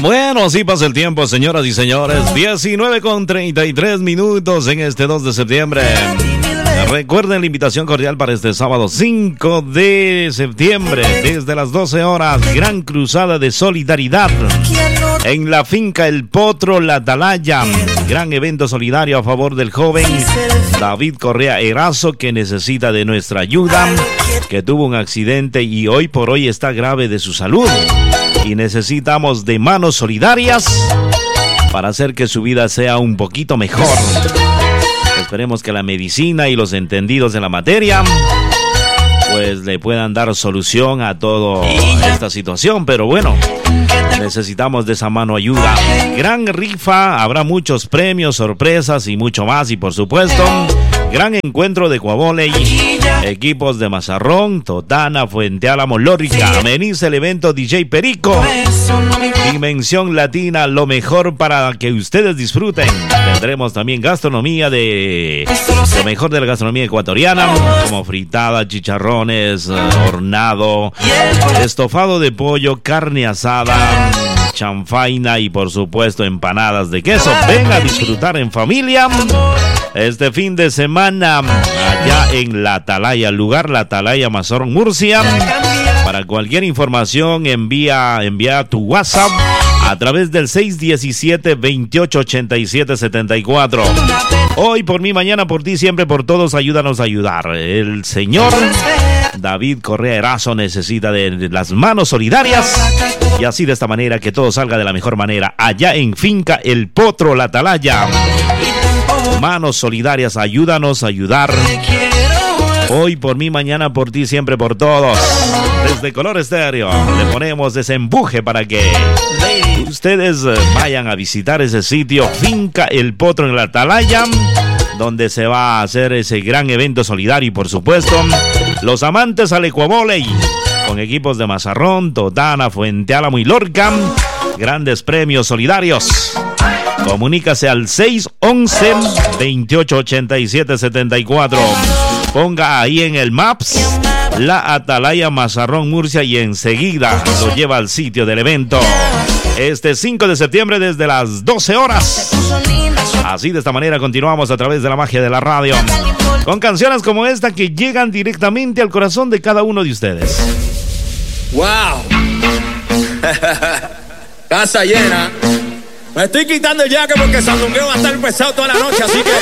Bueno, así pasa el tiempo, señoras y señores. 19:33 en este 2 de septiembre. Recuerden la invitación cordial para este sábado 5 de septiembre, desde las 12 horas, gran cruzada de solidaridad en la finca El Potro, La Atalaya. Gran evento solidario a favor del joven David Correa Erazo, que necesita de nuestra ayuda, que tuvo un accidente y hoy por hoy está grave de su salud. Y necesitamos de manos solidarias para hacer que su vida sea un poquito mejor. Esperemos que la medicina y los entendidos en la materia pues le puedan dar solución a toda esta situación, pero bueno, necesitamos de esa mano ayuda. Gran rifa, habrá muchos premios, sorpresas y mucho más, y por supuesto, gran encuentro de Cuavole y equipos de Mazarrón, Totana, Fuente Álamo, Lórica. Ameniza el evento DJ Perico. Dimensión Latina, lo mejor para que ustedes disfruten. Tendremos también gastronomía de lo mejor de la gastronomía ecuatoriana, como fritada, chicharrones, hornado, estofado de pollo, carne asada, chanfaina y por supuesto empanadas de queso. Ven a disfrutar en familia este fin de semana allá en La Atalaya, lugar La Atalaya, Mazarrón, Murcia. Para cualquier información envía tu WhatsApp a través del 617-2887-74. Hoy por mí, mañana por ti, siempre por todos, ayúdanos a ayudar. El señor David Correa Erazo necesita de las manos solidarias, y así de esta manera que todo salga de la mejor manera allá en finca El Potro, La Atalaya. Manos solidarias, ayúdanos a ayudar. Hoy por mí, mañana por ti, siempre por todos. Desde Color Estéreo le ponemos ese empuje para que ustedes vayan a visitar ese sitio, Finca El Potro en La Atalaya, donde se va a hacer ese gran evento solidario. Y por supuesto, los amantes al ecuavóley, con equipos de Mazarrón, Totana, Fuente Álamo y Lorca. Grandes premios solidarios. Comunícase al 611-2887-74. Ponga ahí en el Maps La Atalaya, Mazarrón, Murcia, y enseguida lo lleva al sitio del evento. Este 5 de septiembre desde las 12 horas. Así de esta manera continuamos a través de la magia de la radio, con canciones como esta que llegan directamente al corazón de cada uno de ustedes. ¡Wow! Casa llena. Me estoy quitando el jaque porque Sandungueo va a estar pesado toda la noche, así que